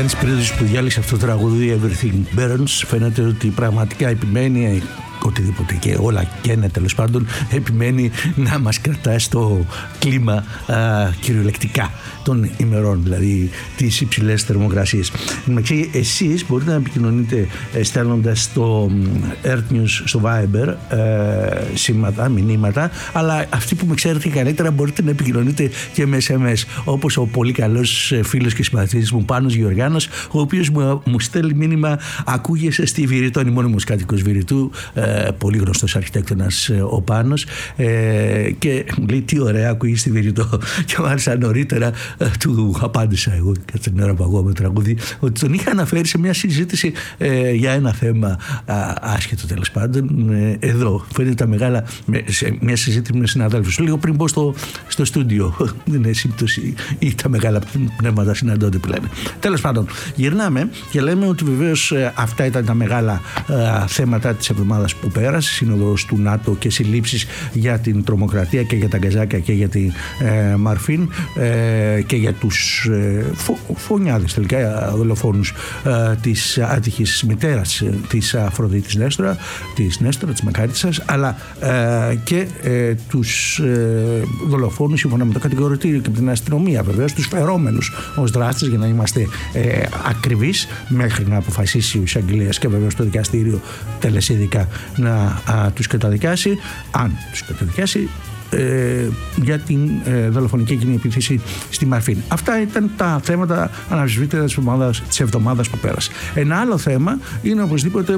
Γιάννης Πρίδης που διάλεξε αυτό το τραγούδι Everything Burns, φαίνεται ότι πραγματικά επιμένει οτιδήποτε και όλα καίνε, τέλος πάντων, επιμένει να μας κρατάει στο κλίμα κυριολεκτικά των ημερών, δηλαδή τις υψηλές θερμοκρασίες. Εσείς μπορείτε να επικοινωνείτε στέλνοντας στο Earth News στο Viber σήματα, μηνύματα, αλλά αυτοί που με ξέρετε καλύτερα μπορείτε να επικοινωνείτε και με SMS, όπως ο πολύ καλός φίλος και συμπαθητής μου Πάνος Γεωργιάνος, ο οποίος μου στέλνει μήνυμα: ακούγεσαι στη Βηρητό, είναι μόνιμος κάτοικος Βηρητού, πολύ γνωστός αρχιτέκτονας ο Πάνος, και μου λέει τι ωραία ακούγει στη Βηρητό. Και μάλιστα νωρίτερα του απάντησα εγώ κατά την ώρα που ακούω με τραγούδι ότι τον είχα αναφέρει σε μια συζήτηση για ένα θέμα άσχετο, τέλος πάντων, εδώ φαίνεται τα μεγάλα, σε μια συζήτηση με συναδέλφους λίγο πριν μπω στο στούντιο. Δεν είναι σύμπτωση ή τα μεγάλα πνεύματα συναντώνται που λένε. Τέλος πάντων, γυρνάμε και λέμε ότι βεβαίως αυτά ήταν τα μεγάλα θέματα της εβδομάδας που πέρασε, σύνοδος του ΝΑΤΟ και συλλήψεις για την τρομοκρατία και για τα γκαζάκια και για τη Μαρφίν και για τους φωνιάδες τελικά δολοφόνους της άτυχης μητέρας της Αφροδίτης Νέστορα, της Μακάρισσας, αλλά και τους δολοφόνους σύμφωνα με το κατηγορητήριο και την αστυνομία, βεβαίως τους φερόμενους ως δράστες, για να είμαστε ακριβείς, μέχρι να αποφασίσει ο εισαγγελέας και βεβαίως το δικαστήριο τελεσίδικα να τους καταδικάσει, αν τους καταδικάσει, για την δολοφονική εκείνη επίθεση στη Μαρφίν. Αυτά ήταν τα θέματα αναμφισβήτητα της εβδομάδας που πέρασε. Ένα άλλο θέμα είναι οπωσδήποτε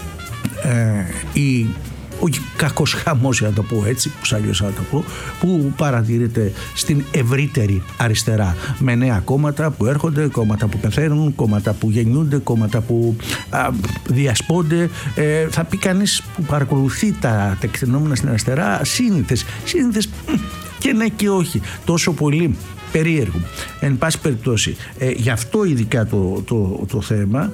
ο κακός χαμός, για να το πω έτσι, που αλλιώς θα το πω, που παρατηρείται στην ευρύτερη αριστερά, με νέα κόμματα που έρχονται, κόμματα που πεθαίνουν, κόμματα που γεννιούνται, κόμματα που διασπώνται. Θα πει κανείς που παρακολουθεί τα τεκτενόμενα στην αριστερά, σύνηθες και ναι και όχι, τόσο πολύ περίεργο. Εν πάση περιπτώσει, γι' αυτό ειδικά το θέμα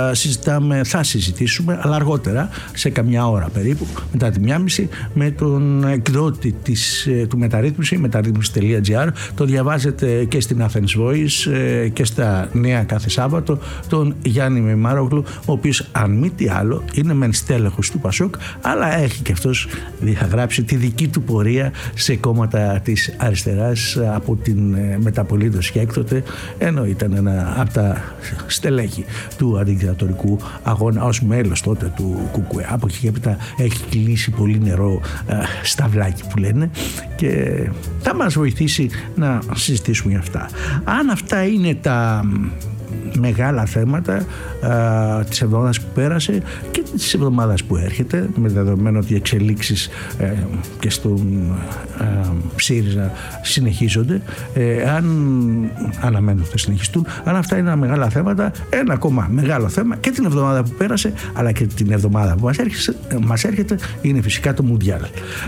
θα συζητήσουμε, αλλά αργότερα, σε καμιά ώρα περίπου, μετά τη 1:30, με τον εκδότη του μεταρρύθμιση.gr. Το διαβάζετε και στην Athens Voice και στα Νέα κάθε Σάββατο, τον Γιάννη Μημάρογλου, ο οποίος αν μη τι άλλο είναι μεν στέλεχος του Πασόκ, αλλά έχει και αυτός διαγράψει τη δική του πορεία σε κόμματα της αριστεράς από την μεταπολίτευση και έκτοτε, ενώ ήταν ένα από τα στελέχη του αντιδικτατορικού αγώνα ως μέλος τότε του ΚΚΕ. Από εκεί και έπειτα έχει κλείσει πολύ νερό σταυλάκι που λένε, και θα μας βοηθήσει να συζητήσουμε για αυτά. Αν αυτά είναι τα μεγάλα θέματα της εβδομάδας που πέρασε και της εβδομάδας που έρχεται, με δεδομένο ότι οι εξελίξεις και στον ΣΥΡΙΖΑ συνεχίζονται, αν αναμένουν θα συνεχιστούν, αν αυτά είναι μεγάλα θέματα, ένα ακόμα μεγάλο θέμα και την εβδομάδα που πέρασε αλλά και την εβδομάδα που μας έρχεται είναι φυσικά το Μουντιάλ.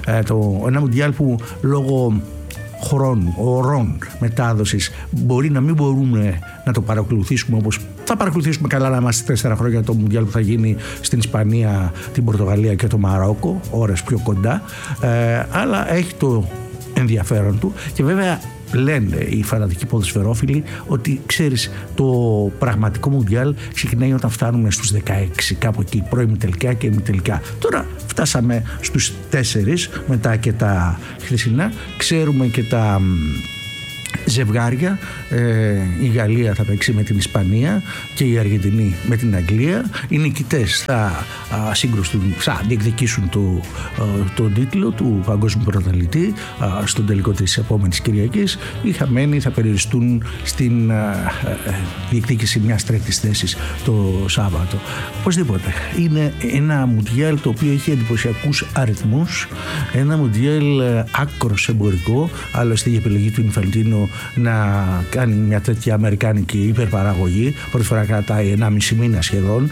Ένα Μουντιάλ που λόγω χρόνου, ωρών μετάδοσης μπορεί να μην μπορούμε να το παρακολουθήσουμε όπως θα παρακολουθήσουμε καλά να είμαστε 4 χρόνια το Μουντιάλ που θα γίνει στην Ισπανία, την Πορτογαλία και το Μαρόκο, ώρες πιο κοντά, αλλά έχει το ενδιαφέρον του. Και βέβαια λένε οι φανατικοί ποδοσφαιρόφιλοι ότι ξέρεις, το πραγματικό Μουντιάλ ξεκινάει όταν φτάνουμε στους 16, κάπου εκεί, προημιτελικά και ημιτελικά. Τώρα φτάσαμε στους 4 μετά και τα χθεσινά, ξέρουμε και τα ζευγάρια. Η Γαλλία θα παίξει με την Ισπανία και η Αργεντινή με την Αγγλία. Οι νικητές θα διεκδικήσουν τον τίτλο του παγκόσμιου πρωταθλητή στον τελικό της επόμενης Κυριακής. Οι χαμένοι θα περιοριστούν στην διεκδίκηση μιας τρίτης θέσης το Σάββατο. Οπωσδήποτε είναι ένα Μουντιάλ το οποίο έχει εντυπωσιακούς αριθμούς, ένα Μουντιάλ άκρος εμπορικό. Άλλωστε η επιλογή του Ινφαντίνο να κάνει μια τέτοια αμερικάνικη υπερπαραγωγή, πρώτη φορά κρατάει 1,5 μήνα σχεδόν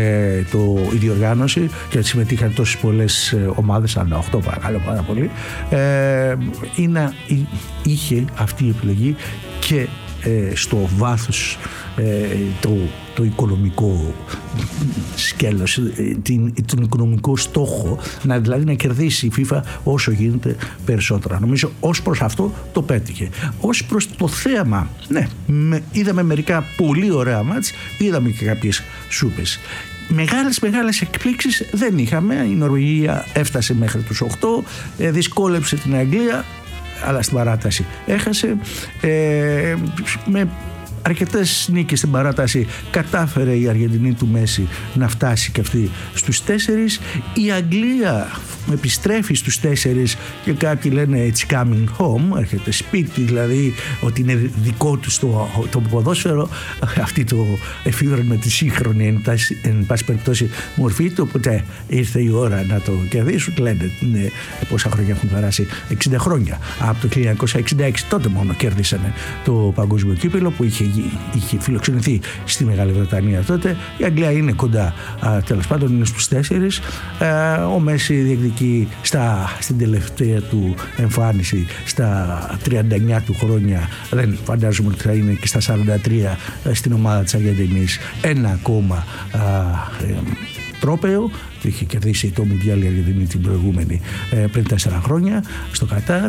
η διοργάνωση, και συμμετείχαν τόσες πολλές ομάδες, 48 παρακαλώ πάρα πολύ, είχε αυτή η επιλογή και στο βάθος το οικονομικό σκέλος, τον οικονομικό στόχο, δηλαδή να κερδίσει η FIFA όσο γίνεται περισσότερα. Νομίζω ως προς αυτό το πέτυχε. Ως προς το θέαμα, ναι, είδαμε μερικά πολύ ωραία μάτς, είδαμε και κάποιες σούπες. Μεγάλες εκπλήξεις δεν είχαμε. Η Νορβηγία έφτασε μέχρι τους 8, δυσκόλεψε την Αγγλία, αλλά στην παράταση έχασε. Με αρκετές νίκες στην παράταση κατάφερε η Αργεντινή του Μέση να φτάσει και αυτή στους 4. Η Αγγλία επιστρέφει στους 4 και κάποιοι λένε it's coming home, έρχεται σπίτι, δηλαδή ότι είναι δικό του το ποδόσφαιρο, αυτή το εφήβρον με τη σύγχρονη εν πάση περιπτώσει μορφή του, οπότε ήρθε η ώρα να το κερδίσουν. Λένε πόσα χρόνια έχουν περάσει, 60 χρόνια από το 1966, τότε μόνο κέρδισανε το παγκόσμιο κύπελλο που είχε φιλοξενηθεί στη Μεγάλη Βρετανία τότε. Η Αγγλία είναι κοντά, τέλος πάντων είναι στους 4. Ο Μέση διεκδικεί στην τελευταία του εμφάνιση στα 39 του χρόνια, δεν φαντάζομαι ότι θα είναι και στα 43 στην ομάδα της Αργεντινής, ένα ακόμα τρόπαιο. Το είχε κερδίσει το Μουντιάλ η Αργεντινή την προηγούμενη πριν 4 χρόνια στο Κατάρ.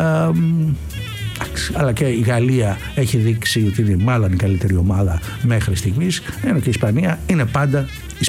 Αλλά και η Γαλλία έχει δείξει ότι είναι μάλλον η καλύτερη ομάδα μέχρι στιγμής, ενώ και η Ισπανία είναι πάντα